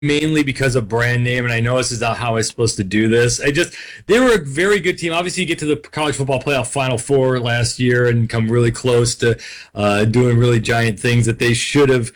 mainly because of brand name, and I know this is not how I'm supposed to do this. They were a very good team. Obviously, you get to the college football playoff Final Four last year and come really close to doing really giant things that they should have.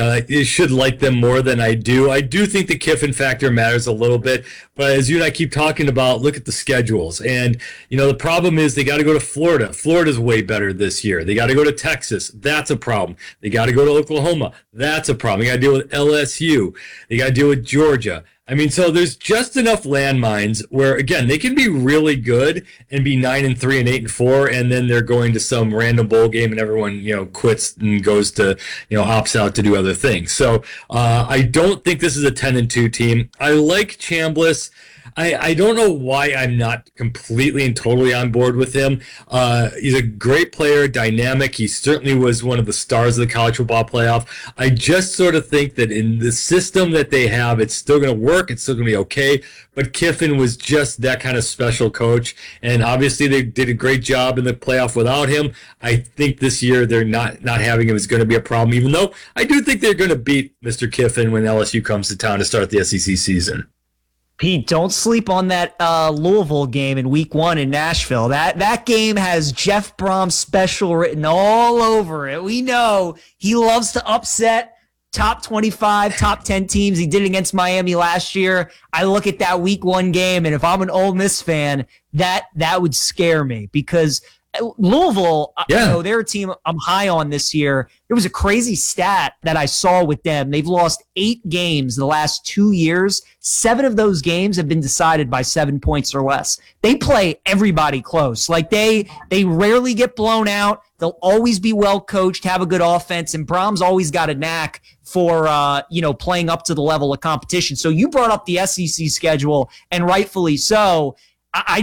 I should like them more than I do. I do think the Kiffin factor matters a little bit, but as you and I keep talking about, look at the schedules. And, the problem is they got to go to Florida. Florida's way better this year. They got to go to Texas. That's a problem. They got to go to Oklahoma. That's a problem. They got to deal with LSU. They got to deal with Georgia. So there's just enough landmines where, again, they can be really good and be 9-3 and 8-4, and then they're going to some random bowl game and everyone, quits and goes to, opts out to do other things. So I don't think this is a 10-2 team. I like Chambliss. I don't know why I'm not completely and totally on board with him. He's a great player, dynamic. He certainly was one of the stars of the college football playoff. I just sort of think that in the system that they have, it's still going to work. It's still going to be okay. But Kiffin was just that kind of special coach. And obviously they did a great job in the playoff without him. I think this year they're not having him is going to be a problem, even though I do think they're going to beat Mr. Kiffin when LSU comes to town to start the SEC season. Pete, don't sleep on that Louisville game in week 1 in Nashville. That game has Jeff Brom's special written all over it. We know he loves to upset top 25, top 10 teams. He did it against Miami last year. I look at that week 1 game, and if I'm an Ole Miss fan, that would scare me because Louisville, they're a team I'm high on this year. There was a crazy stat that I saw with them. They've lost 8 games in the last 2 years. 7 of those games have been decided by 7 points or less. They play everybody close. Like they rarely get blown out. They'll always be well coached, have a good offense, and Brom's always got a knack for playing up to the level of competition. So you brought up the SEC schedule, and rightfully so. I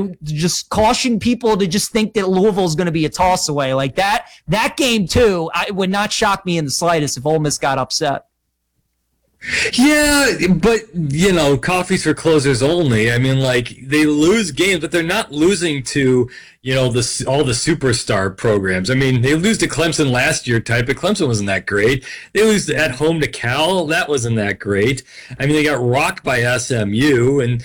just caution people to just think that Louisville is going to be a toss away like that. That game too, it would not shock me in the slightest if Ole Miss got upset. Yeah, but coffee's for closers only. They lose games, but they're not losing to all the superstar programs. They lose to Clemson last year, but Clemson wasn't that great. They lose at home to Cal, that wasn't that great. They got rocked by SMU, and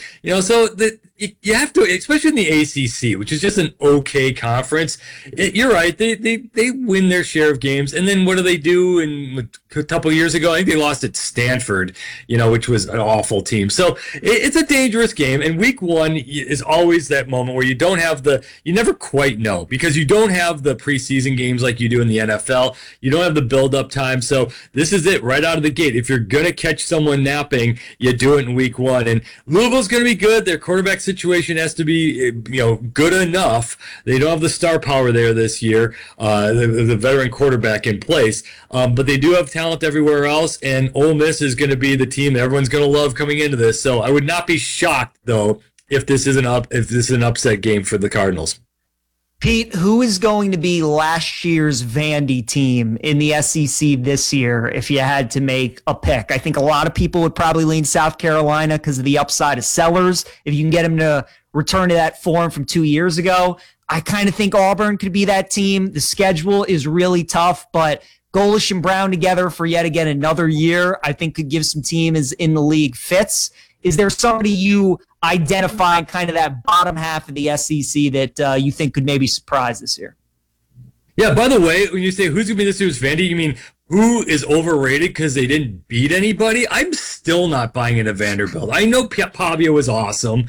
you have to, especially in the ACC, which is just an okay conference. You're right; they win their share of games, and then what do they do? In a couple of years ago, I think they lost at Stanford, which was an awful team. So it's a dangerous game, and week 1 is always that moment where you don't have you never quite know because you don't have the preseason games like you do in the NFL. You don't have the build-up time. So this is it right out of the gate. If you're going to catch someone napping, you do it in week 1. And Louisville's going to be good. Their quarterback situation has to be, good enough. They don't have the star power there this year, the veteran quarterback in place. But they do have talent everywhere else, and Ole Miss is going to be the team that everyone's going to love coming into this. So I would not be shocked, though, if this is an upset game for the Cardinals. Pete, who is going to be last year's Vandy team in the SEC this year if you had to make a pick? I think a lot of people would probably lean South Carolina because of the upside of Sellers. If you can get him to return to that form from 2 years ago, I kind of think Auburn could be that team. The schedule is really tough, but Golish and Brown together for yet again another year, I think could give some teams in the league fits. Is there somebody you identify kind of that bottom half of the SEC that you think could maybe surprise this year? Yeah, by the way, when you say who's going to be this year's Vandy, you mean who is overrated because they didn't beat anybody? I'm still not buying into Vanderbilt. I know Pavia was awesome.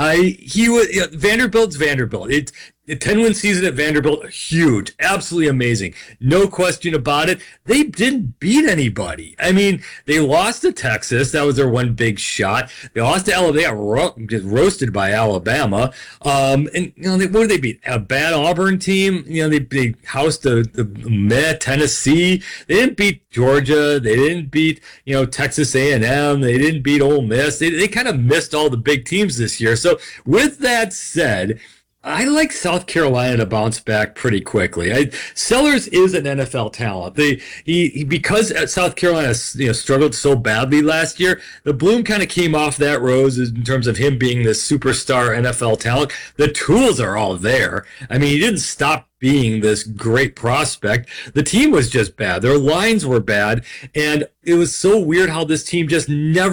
Vanderbilt's Vanderbilt. It's a 10-win season at Vanderbilt, huge, absolutely amazing. No question about it. They didn't beat anybody. They lost to Texas. That was their one big shot. They lost to Alabama. They got roasted by Alabama. And what did they beat? A bad Auburn team. They housed the Tennessee. They didn't beat Georgia. They didn't beat Texas A&M. They didn't beat Ole Miss. They kind of missed all the big teams this year. So with that said, I like South Carolina to bounce back pretty quickly. Sellers is an NFL talent. Because South Carolina struggled so badly last year, the bloom kind of came off that rose in terms of him being this superstar NFL talent. The tools are all there. He didn't stop being this great prospect. The team was just bad. Their lines were bad. And it was so weird how this team just never